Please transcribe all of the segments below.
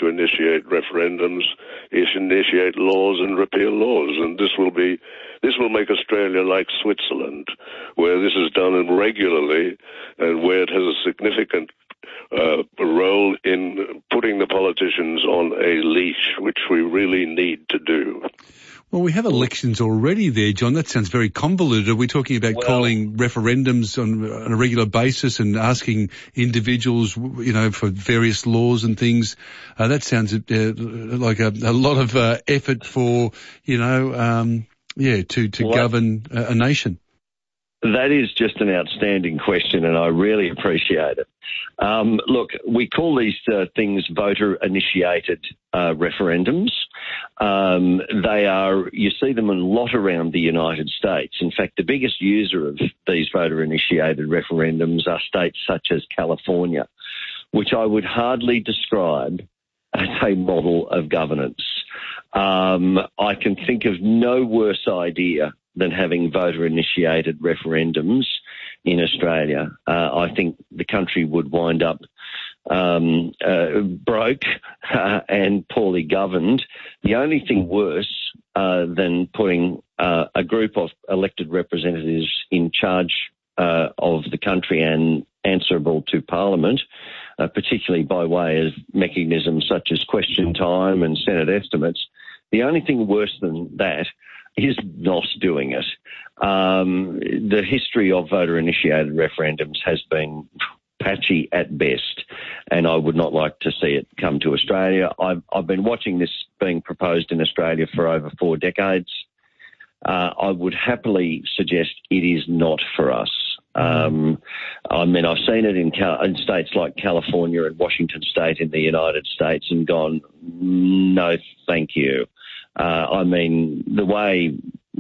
to initiate referendums, initiate laws and repeal laws. And this will make Australia like Switzerland, where this is done regularly and where it has a significant role in putting the politicians on a leash, which we really need to do. Well, we have elections already there, John. That sounds very convoluted. Are we talking about calling referendums on a regular basis and asking individuals, for various laws and things? That sounds like a lot of effort for, to govern a nation. That is just an outstanding question, and I really appreciate it. Look, we call these things voter-initiated referendums. You see them a lot around the United States. In fact, the biggest user of these voter-initiated referendums are states such as California, which I would hardly describe as a model of governance. I can think of no worse idea than having voter-initiated referendums in Australia. I think the country would wind up broke and poorly governed. The only thing worse than putting a group of elected representatives in charge of the country and answerable to Parliament, particularly by way of mechanisms such as question time and Senate estimates, the only thing worse than that is not doing it. The history of voter-initiated referendums has been patchy at best, and I would not like to see it come to Australia. I've been watching this being proposed in Australia for over 4 decades. I would happily suggest it is not for us. I've seen it in states like California and Washington State in the United States and gone, no, thank you. The way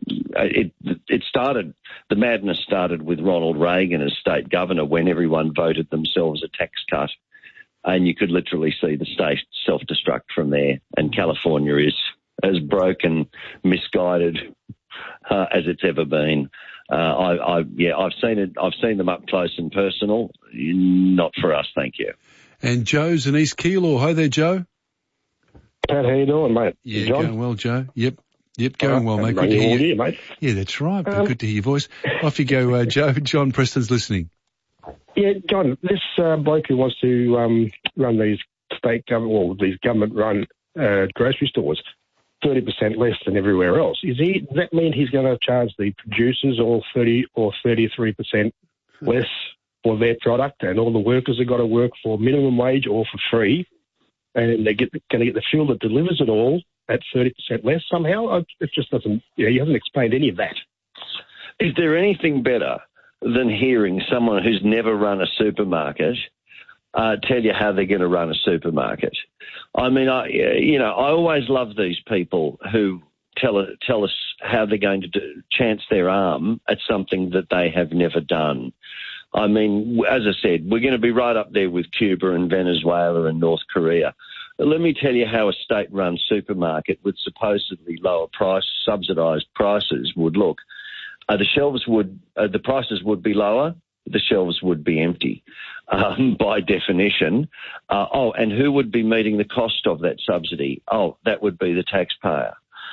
it started, the madness started with Ronald Reagan as state governor when everyone voted themselves a tax cut, and you could literally see the state self-destruct from there. And California is as broken, misguided as it's ever been. I've seen it. I've seen them up close and personal. Not for us, thank you. And Joe's in East Keilor. Hi there, Joe. Pat, how you doing, mate? Yeah, John? going well, Joe. Yep, going well, mate. Good to hear you, mate. Yeah, that's right. Good to hear your voice. Off you go, Joe. John Preston's listening. Yeah, John, this bloke who wants to run these these government-run grocery stores 30% less than everywhere else. Does that mean he's going to charge the producers all 30 or 33% less for their product, and all the workers have got to work for minimum wage or for free? And they're going to get the fuel that delivers it all at 30% less somehow? It just doesn't, he hasn't explained any of that. Is there anything better than hearing someone who's never run a supermarket tell you how they're going to run a supermarket? I always love these people who tell us how they're going to chance their arm at something that they have never done. As I said, we're going to be right up there with Cuba and Venezuela and North Korea. But let me tell you how a state-run supermarket with supposedly lower subsidised prices would look. The prices would be lower, the shelves would be empty, by definition. And who would be meeting the cost of that subsidy? That would be the taxpayer.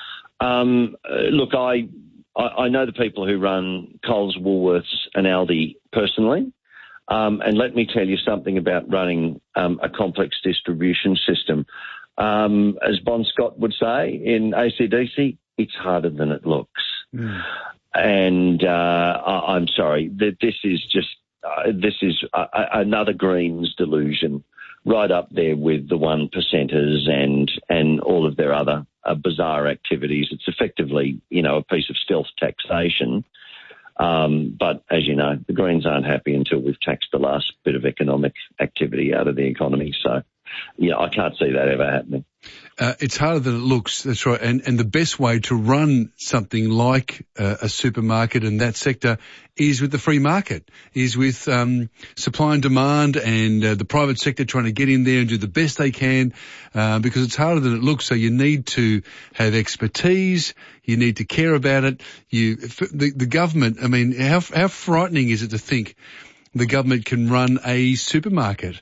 Look, I know the people who run Coles, Woolworths and Aldi personally, and let me tell you something about running a complex distribution system. As Bon Scott would say in AC/DC, it's harder than it looks. Mm. And I'm sorry, this is another Greens delusion, right up there with the 1%ers and all of their other bizarre activities. It's effectively, a piece of stealth taxation. But as you know, the Greens aren't happy until we've taxed the last bit of economic activity out of the economy. So, I can't see that ever happening. It's harder than it looks. That's right. And the best way to run something like a supermarket in that sector is with the free market, is with supply and demand and the private sector trying to get in there and do the best they can, because it's harder than it looks. So you need to have expertise. You need to care about it. The government, how frightening is it to think the government can run a supermarket?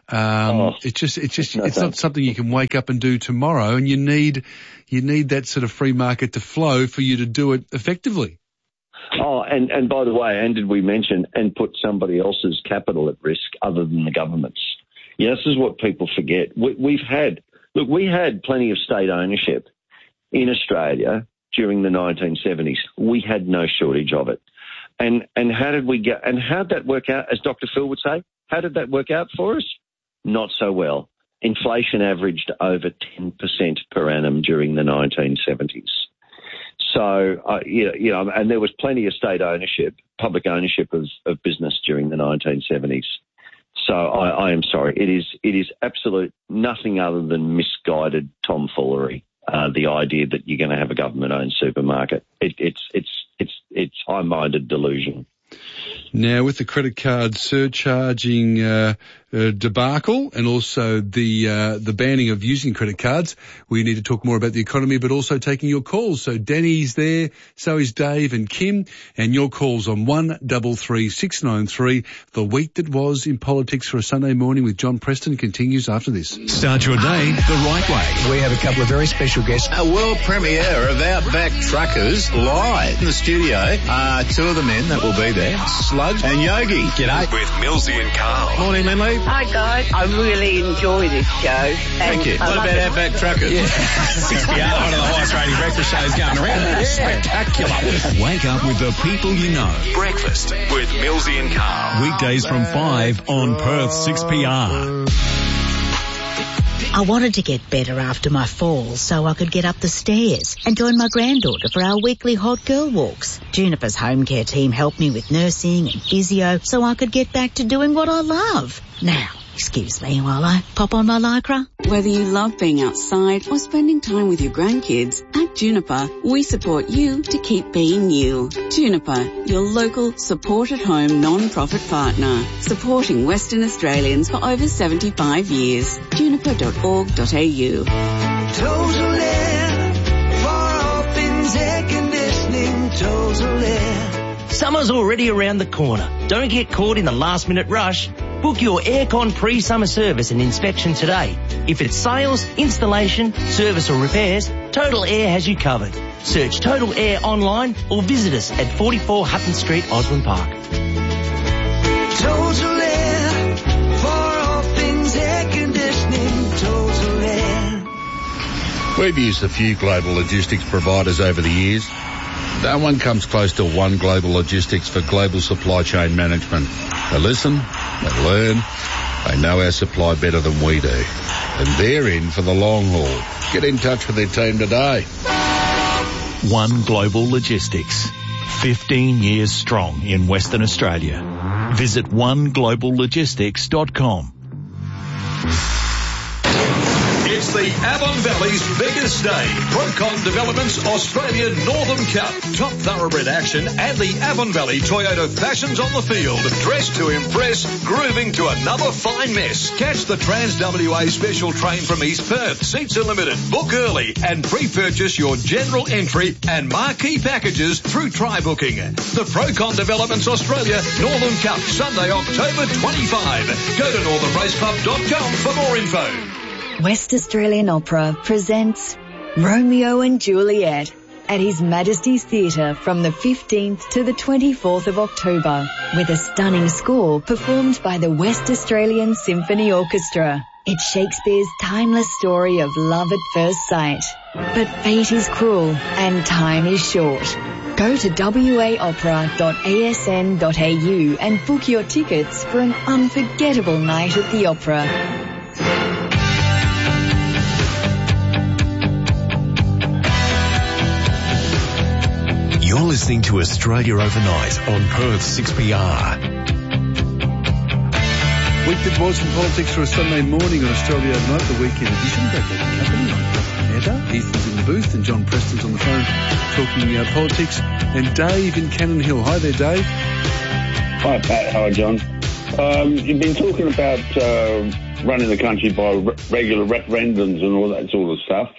It's not something you can wake up and do tomorrow, and you need that sort of free market to flow for you to do it effectively. Oh, and by the way, and did we mention and put somebody else's capital at risk other than the government's? Yeah, this is what people forget. We had plenty of state ownership in Australia during the 1970s. We had no shortage of it. And how did we get? And how did that work out? As Dr. Phil would say, how did that work out for us? Not so well. Inflation averaged over 10% per annum during the 1970s. So, and there was plenty of state ownership, public ownership of business during the 1970s. So I am sorry. It is absolute nothing other than misguided tomfoolery. The idea that you're going to have a government-owned supermarket. It's high-minded delusion. Now, with the credit card surcharging debacle and also the banning of using credit cards, we need to talk more about the economy, but also taking your calls. So Danny's there, so is Dave and Kim, and your calls on 133693. The week that was in politics for a Sunday morning with John Preston continues after this. Start your day the right way. We have a couple of very special guests. A world premiere of Outback Truckers live in the studio. Two of the men that will be there, Sludge and Yogi. G'day. With Millsy and Carl. Morning, Lindley. Hi guys, I really enjoy this show. Thank you. What about Outback Truckers? Yeah. 6PR, one of the highest rated breakfast shows going around. Yeah. Spectacular. Wake up with the people you know. Breakfast with Millsy and Carl. Weekdays from 5 on Perth 6PR. I wanted to get better after my fall so I could get up the stairs and join my granddaughter for our weekly hot girl walks. Juniper's home care team helped me with nursing and physio so I could get back to doing what I love. Now, excuse me while I pop on my Lycra. Whether you love being outside or spending time with your grandkids, at Juniper, we support you to keep being you. Juniper, your local support-at-home non-profit partner, supporting Western Australians for over 75 years. Juniper.org.au. Total Air, for all things air conditioning, Total Air. Summer's already around the corner. Don't get caught in the last-minute rush. Book your aircon pre-summer service and inspection today. If it's sales, installation, service or repairs, Total Air has you covered. Search Total Air online or visit us at 44 Hutton Street, Osborne Park. Total Air, for all things air conditioning, Total Air. We've used a few global logistics providers over the years. No one comes close to One Global Logistics for global supply chain management. They listen, they learn, they know our supply better than we do. And they're in for the long haul. Get in touch with their team today. One Global Logistics. 15 years strong in Western Australia. Visit onegloballogistics.com. It's the Avon Valley's biggest day. Procon Developments Australia Northern Cup. Top thoroughbred action and the Avon Valley Toyota Fashions on the field. Dressed to impress, grooving to another fine mess. Catch the Trans-WA special train from East Perth. Seats are limited. Book early and pre-purchase your general entry and marquee packages through try-booking. The Procon Developments Australia Northern Cup, Sunday, October 25. Go to northernraceclub.com for more info. West Australian Opera presents Romeo and Juliet at His Majesty's Theatre from the 15th to the 24th of October, with a stunning score performed by the West Australian Symphony Orchestra. It's Shakespeare's timeless story of love at first sight. But fate is cruel and time is short. Go to waopera.asn.au and book your tickets for an unforgettable night at the opera. You're listening to Australia Overnight on Perth 6PR. Week that was in politics for a Sunday morning on Australia Overnight, the weekend edition. Great to have company. I'm Heather. Ethan's in the booth and John Preston's on the phone talking politics. And Dave in Cannon Hill. Hi there, Dave. Hi, Pat. Hi, John. You've been talking about running the country by regular referendums and all that sort of stuff.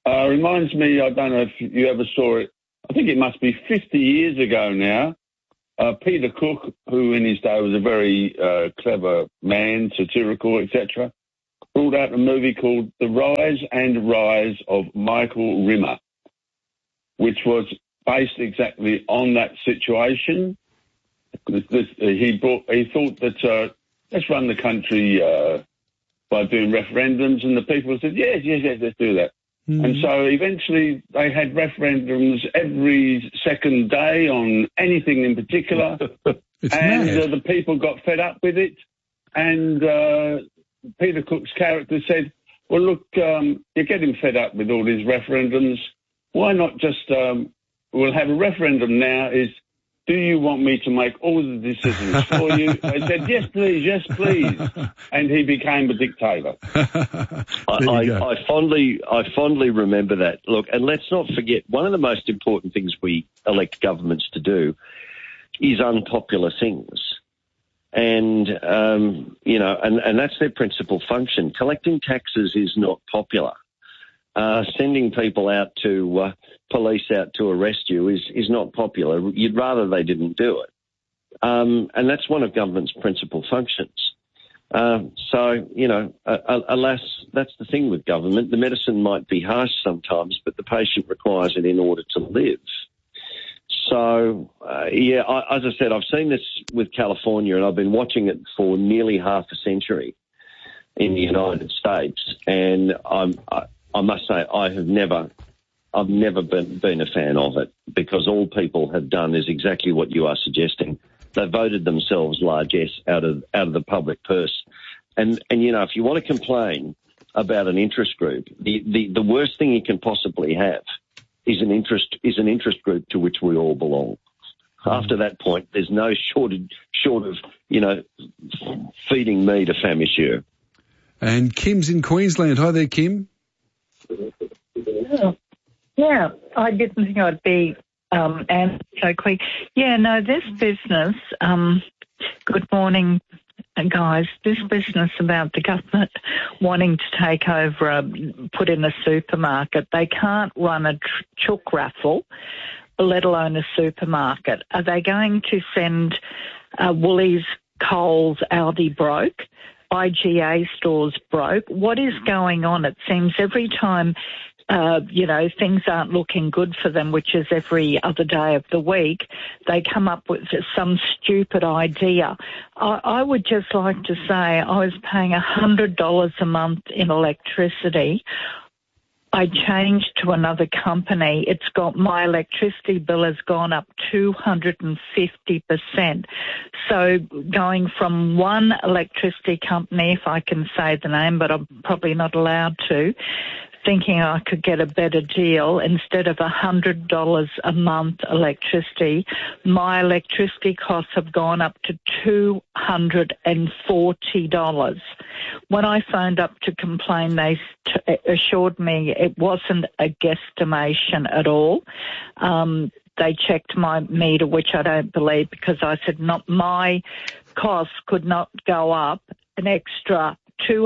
Reminds me, I don't know if you ever saw it, I think it must be 50 years ago now, Peter Cook, who in his day was a very clever man, satirical, etc., brought out a movie called The Rise and Rise of Michael Rimmer, which was based exactly on that situation. He thought that let's run the country by doing referendums, and the people said, yes, let's do that. And so eventually they had referendums every second day on anything in particular. And the people got fed up with it. And Peter Cook's character said, well, look, you're getting fed up with all these referendums. Why not just, we'll have a referendum now is, do you want me to make all the decisions for you? I said, yes, please. And he became a dictator. I fondly remember that. Look, and let's not forget, one of the most important things we elect governments to do is unpopular things. And, and that's their principal function. Collecting taxes is not popular. Sending people out to police out to arrest you is not popular. You'd rather they didn't do it. And that's one of government's principal functions. Alas, that's the thing with government. The medicine might be harsh sometimes, but the patient requires it in order to live. So, as I said, I've seen this with California, and I've been watching it for nearly half a century in the United States, and I must say I've never been a fan of it, because all people have done is exactly what you are suggesting. They voted themselves largesse out of the public purse. And if you want to complain about an interest group, the worst thing you can possibly have is an interest group to which we all belong. After that point, there's no short of feeding me to famichure. And Kim's in Queensland. Hi there, Kim. Yeah, I didn't think I'd be answered so quick. Yeah, no, this business, good morning, guys, this business about the government wanting to take over, put in a supermarket, they can't run a chook raffle, let alone a supermarket. Are they going to send Woolies, Coles, Aldi broke? IGA stores broke? What is going on? It seems every time, things aren't looking good for them, which is every other day of the week, they come up with some stupid idea. I would just like to say I was paying $100 a month in electricity. I changed to another company. It's got my electricity bill has gone up 250%. So going from one electricity company, if I can say the name, but I'm probably not allowed to, thinking I could get a better deal, instead of $100 a month electricity, my electricity costs have gone up to $240. When I phoned up to complain, they assured me it wasn't a guesstimation at all. They checked my meter, which I don't believe, because I said not my costs could not go up an extra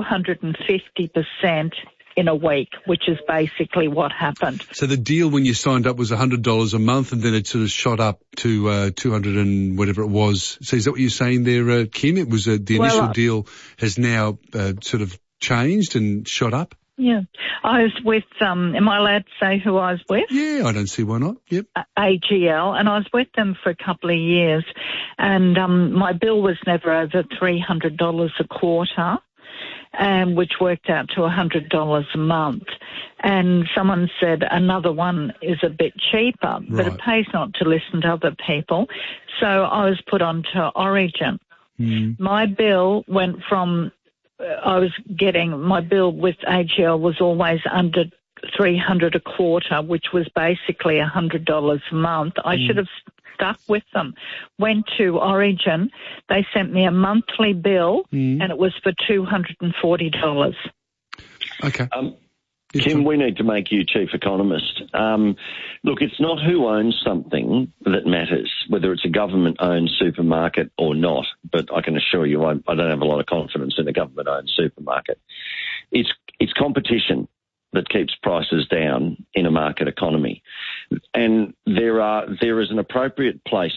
250% in a week, which is basically what happened. So the deal when you signed up was $100 a month, and then it sort of shot up to 200 and whatever it was. So is that what you're saying there, Kim? It was the initial deal has now sort of changed and shot up? Yeah. I was with, am I allowed to say who I was with? Yeah, I don't see why not. Yep. AGL, and I was with them for a couple of years, and my bill was never over $300 a quarter, which worked out to $100 a month. And someone said another one is a bit cheaper, but it pays not to listen to other people. So I was put on to Origin. My bill went from, my bill with AGL was always under $300 a quarter, which was basically $100 a month. I should have stuck with them. Went to Origin. They sent me a monthly bill, and it was for $240. Okay. Kim, we need to make you chief economist. Look, it's not who owns something that matters, whether it's a government-owned supermarket or not, but I can assure you I don't have a lot of confidence in a government-owned supermarket. It's competition that keeps prices down in a market economy. And there is an appropriate place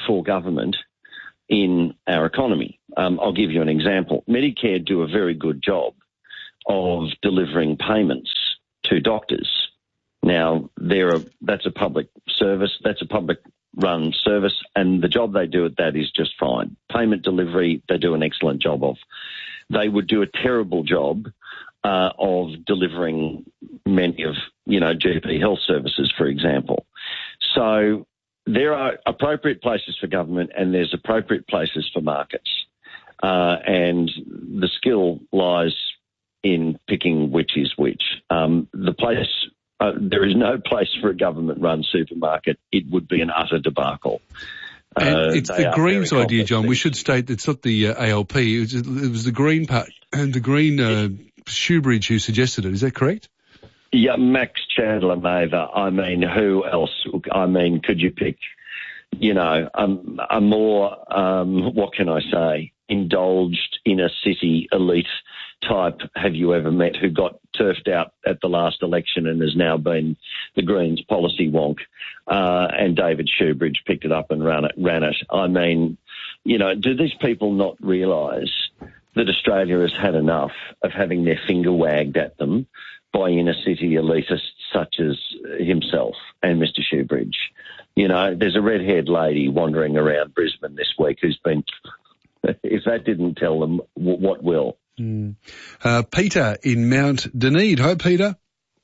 for government in our economy. I'll give you an example. Medicare do a very good job of delivering payments to doctors. Now, that's a public service, that's a public-run service, and the job they do at that is just fine. Payment delivery, they do an excellent job of. They would do a terrible job of delivering many of, GP health services, for example. So there are appropriate places for government and there's appropriate places for markets. And the skill lies in picking which is which. There is no place for a government-run supermarket. It would be an utter debacle. And it's the Greens idea, John. We should state that it's not the ALP. It was the Green part and the Green Shoebridge who suggested it. Is that correct? Yeah, Max Chandler Mather. I mean, who else? I mean, could you pick, a more, what can I say, indulged inner city elite type have you ever met who got turfed out at the last election and has now been the Greens policy wonk, and David Shoebridge picked it up and ran it. I mean, do these people not realise that Australia has had enough of having their finger wagged at them by inner city elitists such as himself and Mr. Shoebridge? There's a red-haired lady wandering around Brisbane this week who's been, if that didn't tell them, what will? Peter in Mount Dunedin. Hi, Peter.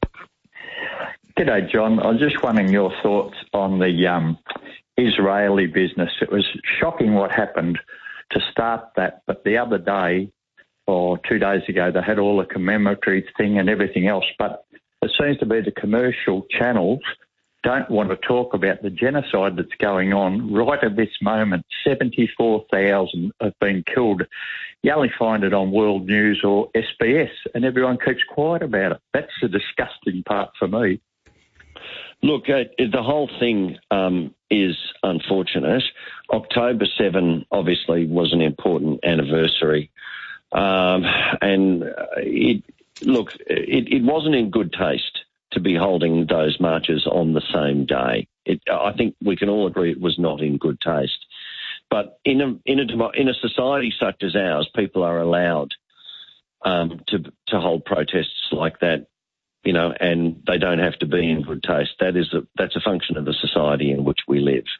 G'day, John. I was just wondering your thoughts on the Israeli business. It was shocking what happened to start that, but the other day, or 2 days ago, they had all the commemoratory thing and everything else, but it seems to be the commercial channels don't want to talk about the genocide that's going on right at this moment. 74,000 have been killed. You only find it on World News or SBS, and everyone keeps quiet about it. That's the disgusting part for me. Look, the whole thing is unfortunate. October 7 obviously was an important anniversary. And it wasn't in good taste to be holding those marches on the same day. I think we can all agree it was not in good taste. But in a society such as ours, people are allowed to hold protests like that, and they don't have to be in good taste. That's a function of the society in which we live.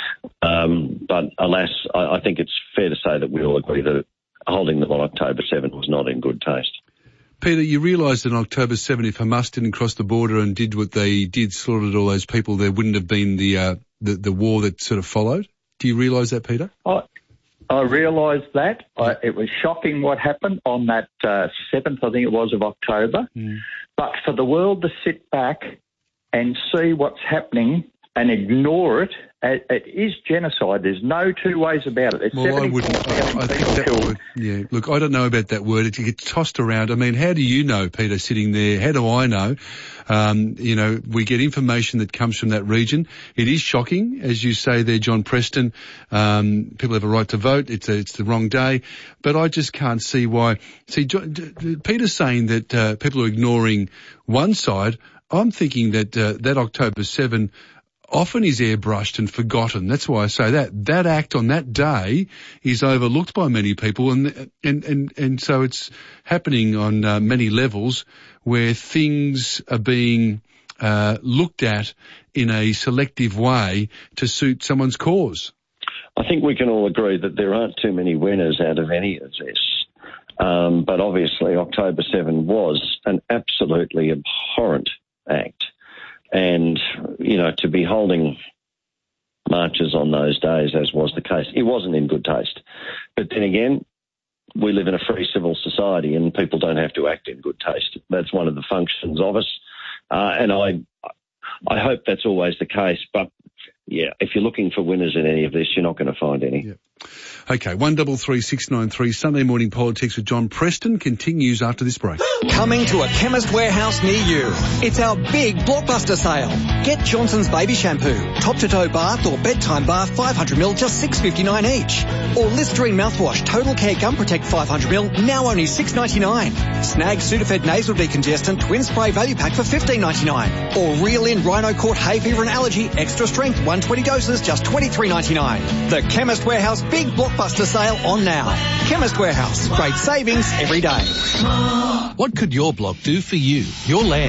But alas, I think it's fair to say that we all agree that holding them on October 7 was not in good taste. Peter, you realise that on October 7, if Hamas didn't cross the border and did what they did, slaughtered all those people, there wouldn't have been the war that sort of followed? Do you realise that, Peter? I realise that. It was shocking what happened on that 7th, I think it was, of October. But for the world to sit back and see what's happening and ignore it, it is genocide. There's no two ways about it. Well, I wouldn't. I think that word, yeah. Look, I don't know about that word. It gets tossed around. I mean, how do you know, Peter, sitting there? How do I know? We get information that comes from that region. It is shocking, as you say there, John Preston. People have a right to vote. It's the wrong day. But I just can't see why. See, Peter's saying that people are ignoring one side. I'm thinking that that October 7 often is airbrushed and forgotten. That's why I say that act on that day is overlooked by many people, and so it's happening on many levels where things are being looked at in a selective way to suit someone's cause. I think we can all agree that there aren't too many winners out of any of this. But obviously October 7 was an absolutely abhorrent act. And, to be holding marches on those days, as was the case, it wasn't in good taste. But then again, we live in a free civil society and people don't have to act in good taste. That's one of the functions of us. And I hope that's always the case. But, yeah, if you're looking for winners in any of this, you're not going to find any. Yeah. Okay, 133693 Sunday Morning Politics with John Preston continues after this break. Coming to a Chemist Warehouse near you. It's our big blockbuster sale. Get Johnson's Baby Shampoo, top-to-toe bath or bedtime bath 500ml, just $6.59 each. Or Listerine mouthwash, Total Care Gum Protect 500ml, now only $6.99. Snag Sudafed Nasal Decongestant Twin Spray Value Pack for $15.99. Or Reel In Rhino Court Hay Fever and Allergy Extra Strength 120 doses, just $23.99. The Chemist Warehouse big blockbuster sale on now. Chemist Warehouse, great savings every day. What could your block do for you? Your land